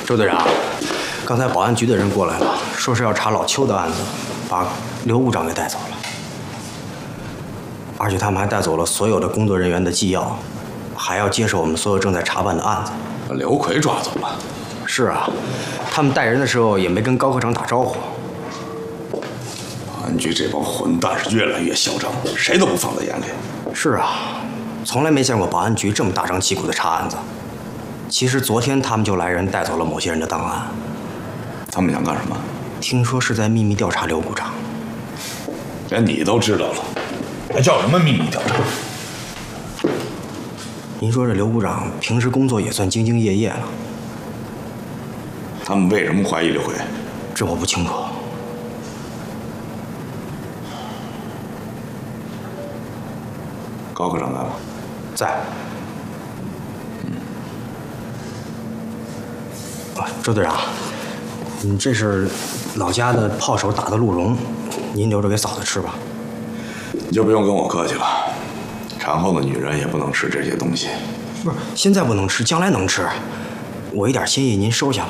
周队长，刚才保安局的人过来了，说是要查老邱的案子，把刘股长给带走了，而且他们还带走了所有的工作人员的纪要，还要接手我们所有正在查办的案子。 把刘奎抓走了。 是啊，他们带人的时候也没跟高科长打招呼。 保安局这帮混蛋是越来越嚣张，谁都不放在眼里。 是啊，从来没见过保安局这么大张旗鼓的查案子。其实昨天他们就来人带走了某些人的档案。 他们想干什么？ 听说是在秘密调查刘股长。 连你都知道了，还叫什么秘密调查？ 您说这刘股长平时工作也算兢兢业业了， 他们为什么怀疑刘奎？ 这我不清楚。 高科长在吗？ 在。周队长，这是老家的炮手打的鹿茸，您留着给嫂子吃吧。 你就不用跟我客气了，产后的女人也不能吃这些东西。 不是，现在不能吃，将来能吃。我一点心意您收下吧。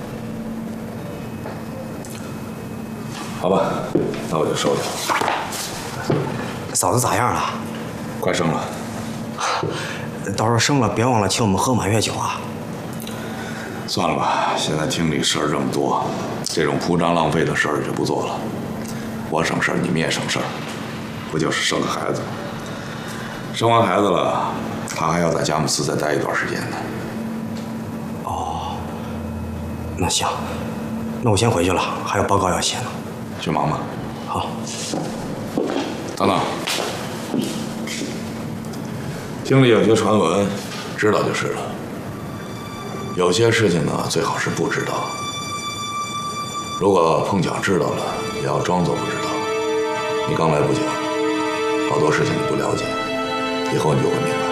好吧，那我就收下。 嫂子咋样了？ 快生了。 到时候生了别忘了请我们喝满月酒啊。 算了吧，现在厅里事儿这么多，这种铺张浪费的事儿就不做了。我省事儿，你们也省事儿，不就是生个孩子？生完孩子了，他还要在佳木斯再待一段时间呢。 哦，那行，那我先回去了，还有报告要写呢。 去忙吧。 好。 等等，厅里有些传闻，知道就是了。有些事情呢，最好是不知道。如果碰巧知道了，也要装作不知道。你刚来不久，好多事情你不了解，以后你就会明白。